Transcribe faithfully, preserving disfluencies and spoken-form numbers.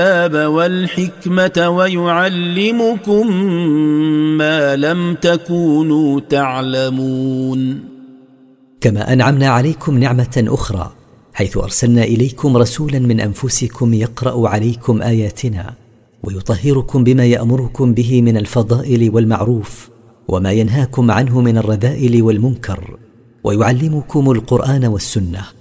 والحكمة ويعلمكم ما لم تكونوا تعلمون. كما أنعمنا عليكم نعمة أخرى حيث أرسلنا إليكم رسولا من أنفسكم يقرأ عليكم آياتنا ويطهركم بما يأمركم به من الفضائل والمعروف وما ينهاكم عنه من الرذائل والمنكر ويعلمكم القرآن والسنة